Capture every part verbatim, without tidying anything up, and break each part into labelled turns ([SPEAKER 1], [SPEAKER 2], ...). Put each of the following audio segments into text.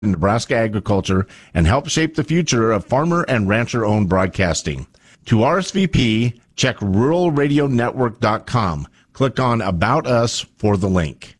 [SPEAKER 1] in Nebraska agriculture and help shape the future of farmer and rancher-owned broadcasting. To R S V P, check rural radio network dot com. Click on About Us for the link.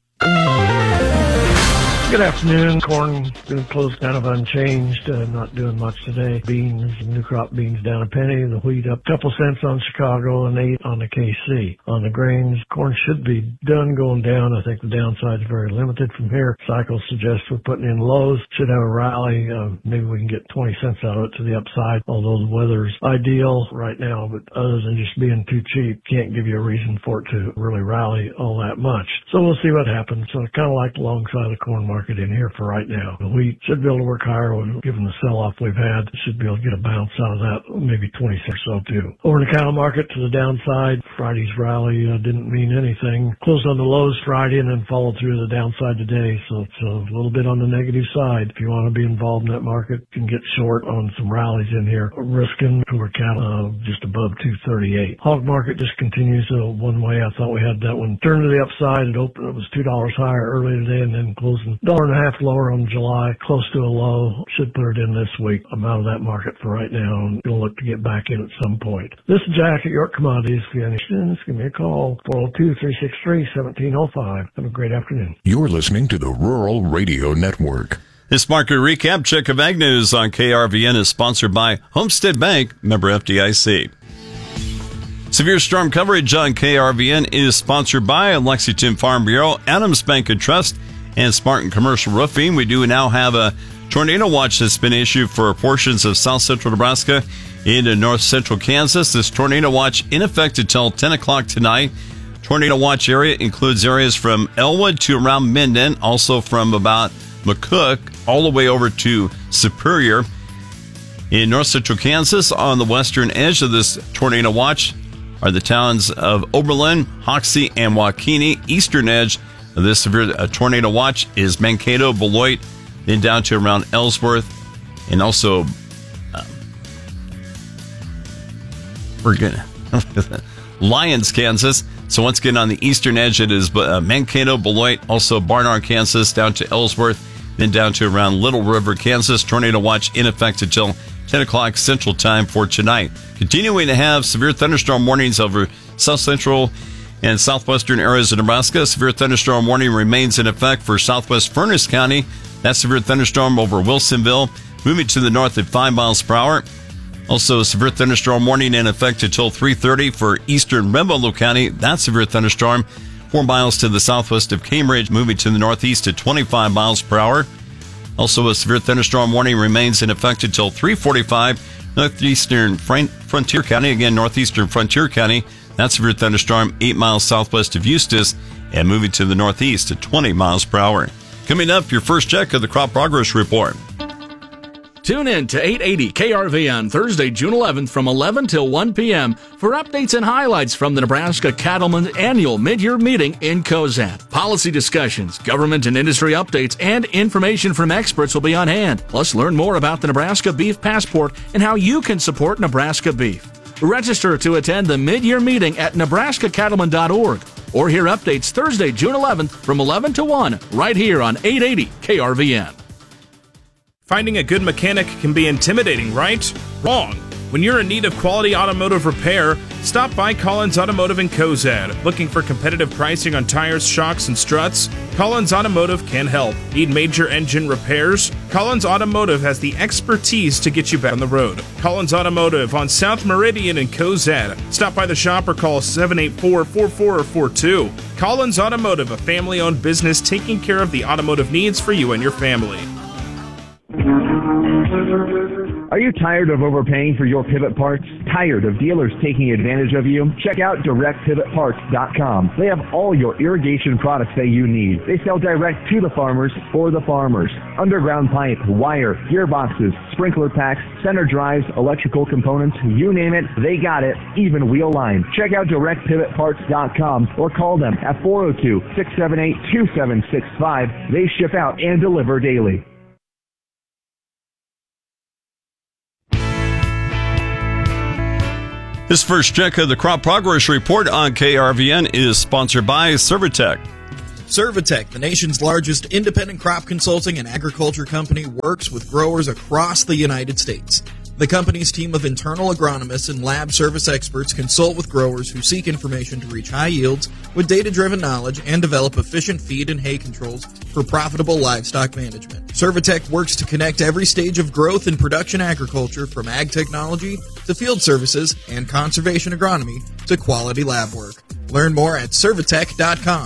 [SPEAKER 2] Good afternoon. Corn been close kind of unchanged, uh, not doing much today. Beans, new crop beans down a penny. The wheat up a couple cents on Chicago and eight on the K C. On the grains, corn should be done going down. I think the downside is very limited from here. Cycles suggest we're putting in lows. Should have a rally. Uh, maybe we can get twenty cents out of it to the upside, although the weather's ideal right now. But other than just being too cheap, can't give you a reason for it to really rally all that much. So we'll see what happens. So kind of like the long side of the corn market in here for right now. The wheat should be able to work higher given the sell-off we've had. Should be able to get a bounce out of that, maybe twenty-six or so too. Over in the cattle market to the downside, Friday's rally uh, didn't mean anything. Closed on the lows Friday and then followed through the downside today, so it's a little bit on the negative side. If you want to be involved in that market, you can get short on some rallies in here, risking for cattle uh, just above two thirty-eight. Hog market just continues uh, one way. I thought we had that one turn to the upside. It opened, it was two dollars higher earlier today and then closing dollar and a half lower on July, close to a low. Should put it in this week. I'm out of that market for right now and gonna look to get back in at some point. This is Jack at York Commodities. If you have any questions, give me a call, four oh two, three six three, one seven oh five. Have a great afternoon.
[SPEAKER 3] You're listening to the Rural Radio Network.
[SPEAKER 4] This market recap check of Ag News on K R V N is sponsored by Homestead Bank, member F D I C. Severe storm coverage on K R V N is sponsored by Lexington Farm Bureau, Adams Bank and Trust, and Spartan Commercial Roofing. We do now have a tornado watch that's been issued for portions of south central Nebraska into north central Kansas. This tornado watch in effect until ten o'clock tonight. Tornado watch area includes areas from Elwood to around Minden, also from about McCook all the way over to Superior. In north central Kansas, on the western edge of this tornado watch are the towns of Oberlin, Hoxie, and Waukene. Eastern edge of this severe uh, tornado watch is Mankato, Beloit, then down to around Ellsworth, and also uh, we're good. Lyons, Kansas. So once again, on the eastern edge, it is uh, Mankato, Beloit, also Barnard, Kansas, down to Ellsworth, then down to around Little River, Kansas. Tornado watch in effect until ten o'clock Central Time for tonight. Continuing to have severe thunderstorm warnings over south central and southwestern areas of Nebraska. Severe thunderstorm warning remains in effect for southwest Furnace County. That severe thunderstorm over Wilsonville, moving to the north at five miles per hour. Also, a severe thunderstorm warning in effect until three thirty for eastern Revelo County. That severe thunderstorm, four miles to the southwest of Cambridge, moving to the northeast at twenty-five miles per hour. Also, a severe thunderstorm warning remains in effect until three forty-five, northeastern Frontier County. Again, northeastern Frontier County. That severe thunderstorm, eight miles southwest of Eustis, and moving to the northeast at twenty miles per hour. Coming up, your first check of the Crop Progress Report.
[SPEAKER 5] Tune in to eight eighty K R V N Thursday, June eleventh from eleven till one p.m. for updates and highlights from the Nebraska Cattlemen's annual mid-year meeting in Cozad. Policy discussions, government and industry updates, and information from experts will be on hand. Plus, learn more about the Nebraska Beef Passport and how you can support Nebraska beef. Register to attend the mid-year meeting at nebraska cattlemen dot org or hear updates Thursday, June eleventh from eleven to one right here on eight eighty K R V N.
[SPEAKER 6] Finding a good mechanic can be intimidating, right? Wrong. When you're in need of quality automotive repair, stop by Collins Automotive in Cozad. Looking for competitive pricing on tires, shocks, and struts? Collins Automotive can help. Need major engine repairs? Collins Automotive has the expertise to get you back on the road. Collins Automotive on South Meridian in Cozad. Stop by the shop or call seven eight four, four four four two. Collins Automotive, a family-owned business taking care of the automotive needs for you and your family.
[SPEAKER 7] Are you tired of overpaying for your pivot parts? Tired of dealers taking advantage of you? Check out direct pivot parts dot com. They have all your irrigation products that you need. They sell direct to the farmers for the farmers. Underground pipe, wire, gearboxes, sprinkler packs, center drives, electrical components, you name it, they got it, even wheel line. Check out direct pivot parts dot com or call them at four oh two, six seven eight, two seven six five. They ship out and deliver daily.
[SPEAKER 4] This first check of the Crop Progress Report on K R V N is sponsored by Servitech.
[SPEAKER 8] Servitech, the nation's largest independent crop consulting and agriculture company, works with growers across the United States. The company's team of internal agronomists and lab service experts consult with growers who seek information to reach high yields with data-driven knowledge and develop efficient feed and hay controls for profitable livestock management. Servitech works to connect every stage of growth in production agriculture, from ag technology to field services and conservation agronomy to quality lab work. Learn more at servitech dot com.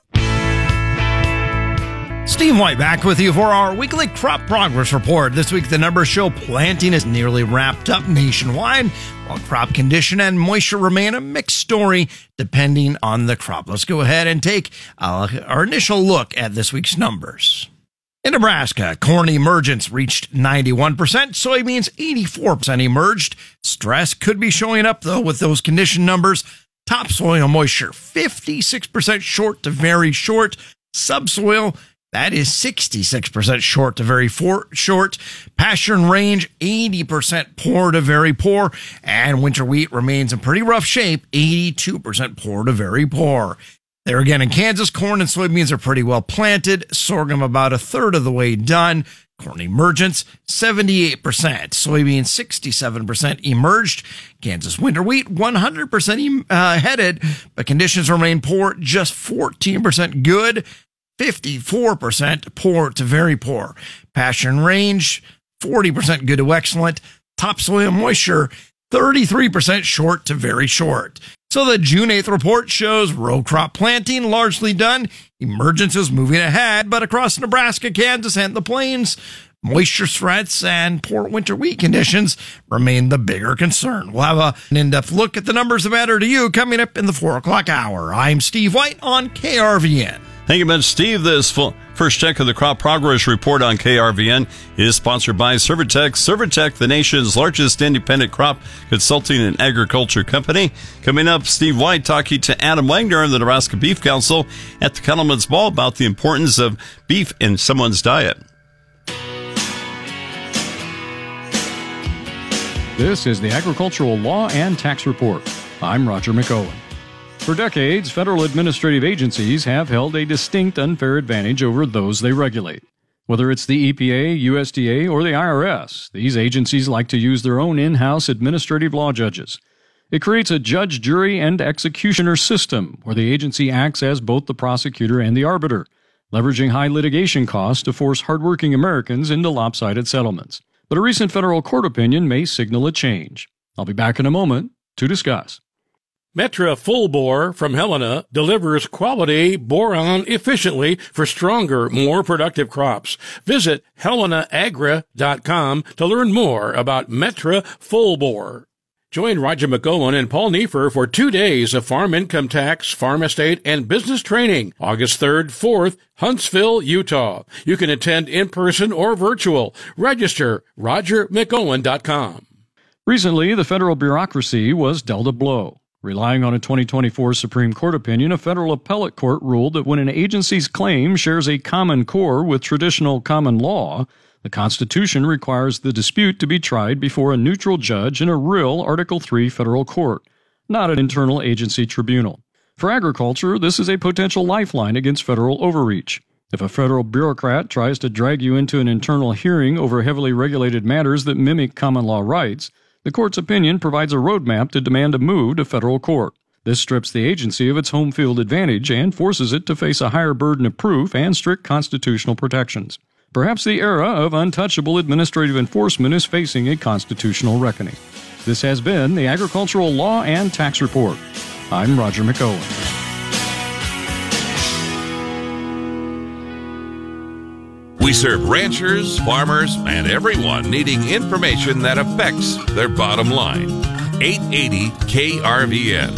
[SPEAKER 9] Steve White back with you for our weekly crop progress report. This week, the numbers show planting is nearly wrapped up nationwide, while crop condition and moisture remain a mixed story depending on the crop. Let's go ahead and take uh, our initial look at this week's numbers. In Nebraska, corn emergence reached ninety-one percent, soybeans eighty-four percent emerged. Stress could be showing up, though, with those condition numbers. Topsoil moisture, fifty-six percent short to very short. Subsoil, that is sixty-six percent short to very for, short. Pasture and range, eighty percent poor to very poor. And winter wheat remains in pretty rough shape, eighty-two percent poor to very poor. There again in Kansas, corn and soybeans are pretty well planted. Sorghum about a third of the way done. Corn emergence, seventy-eight percent. Soybeans, sixty-seven percent emerged. Kansas winter wheat, one hundred percent uh, headed, but conditions remain poor, just fourteen percent good. fifty-four percent poor to very poor. Pasture and range, forty percent good to excellent. Topsoil moisture, thirty-three percent short to very short. So the June eighth report shows row crop planting largely done. Emergence is moving ahead, but across Nebraska, Kansas, and the plains, moisture threats and poor winter wheat conditions remain the bigger concern. We'll have a, an in-depth look at the numbers that matter to you coming up in the four o'clock hour. I'm Steve White on K R V N.
[SPEAKER 4] Thank you much, Steve. This full, first check of the Crop Progress Report on K R V N is sponsored by Servitech. Servitech, the nation's largest independent crop consulting and agriculture company. Coming up, Steve White talking to Adam Wagner of the Nebraska Beef Council at the Cattlemen's Ball about the importance of beef in someone's diet.
[SPEAKER 10] This is the Agricultural Law and Tax Report. I'm Roger McOwen. For decades, federal administrative agencies have held a distinct unfair advantage over those they regulate. Whether it's the E P A, U S D A, or the I R S, these agencies like to use their own in-house administrative law judges. It creates a judge, jury, and executioner system where the agency acts as both the prosecutor and the arbiter, leveraging high litigation costs to force hardworking Americans into lopsided settlements. But a recent federal court opinion may signal a change. I'll be back in a moment to discuss.
[SPEAKER 11] Metra Full Bore from Helena delivers quality boron efficiently for stronger, more productive crops. Visit helena agra dot com to learn more about Metra Full Bore. Join Roger McOwen and Paul Neiffer for two days of farm income tax, farm estate, and business training. August third, fourth, Huntsville, Utah. You can attend in person or virtual. Register roger mcowen dot com.
[SPEAKER 10] Recently, the federal bureaucracy was dealt a blow. Relying on a twenty twenty-four Supreme Court opinion, a federal appellate court ruled that when an agency's claim shares a common core with traditional common law, the Constitution requires the dispute to be tried before a neutral judge in a real Article three federal court, not an internal agency tribunal. For agriculture, this is a potential lifeline against federal overreach. If a federal bureaucrat tries to drag you into an internal hearing over heavily regulated matters that mimic common law rights, the court's opinion provides a roadmap to demand a move to federal court. This strips the agency of its home field advantage and forces it to face a higher burden of proof and strict constitutional protections. Perhaps the era of untouchable administrative enforcement is facing a constitutional reckoning. This has been the Agricultural Law and Tax Report. I'm Roger McOwen.
[SPEAKER 12] We serve ranchers, farmers, and everyone needing information that affects their bottom line. eight eighty K R V N.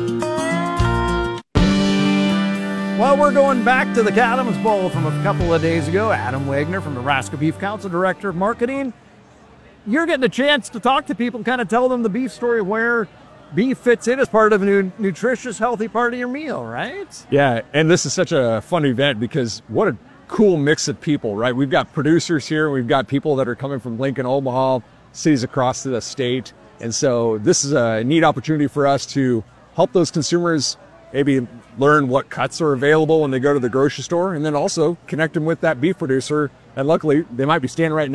[SPEAKER 13] Well, we're going back to the Cattlemen's Bowl from a couple of days ago. Adam Wagner from Nebraska Beef Council, Director of Marketing. You're getting a chance to talk to people and kind of tell them the beef story, where beef fits in as part of a new, nutritious, healthy part of your meal, right?
[SPEAKER 14] Yeah, and this is such a fun event because what a cool mix of people, right? We've got producers here, we've got people that are coming from Lincoln, Omaha, cities across the state. And so this is a neat opportunity for us to help those consumers maybe learn what cuts are available when they go to the grocery store, and then also connect them with that beef producer. And luckily, they might be standing right